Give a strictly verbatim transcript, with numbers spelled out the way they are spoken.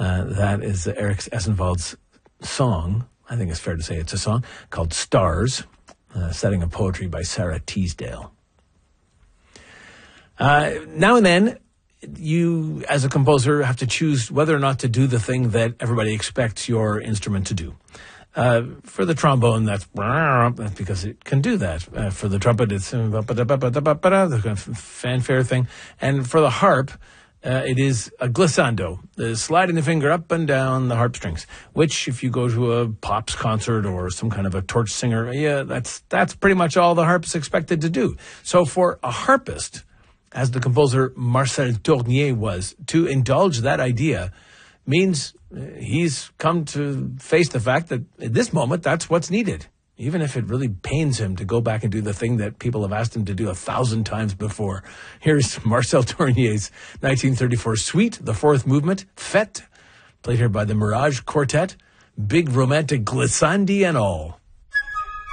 Uh, that is Eric Essenwald's song. I think it's fair to say it's a song called Stars, uh, setting of poetry by Sarah Teasdale. Uh, now and then, you, as a composer, have to choose whether or not to do the thing that everybody expects your instrument to do. Uh, for the trombone, that's, that's because it can do that. Uh, for the trumpet, it's the kind of fanfare thing. And for the harp, uh, it is a glissando, uh, sliding the finger up and down the harp strings, which if you go to a pops concert or some kind of a torch singer, yeah, that's, that's pretty much all the harp is expected to do. So for a harpist, as the composer Marcel Tournier was, to indulge that idea means he's come to face the fact that at this moment, that's what's needed, even if it really pains him to go back and do the thing that people have asked him to do a thousand times before. Here's Marcel Tournier's nineteen thirty-four suite, the fourth movement, Fête, played here by the Mirage Quartet, big romantic glissandi and all.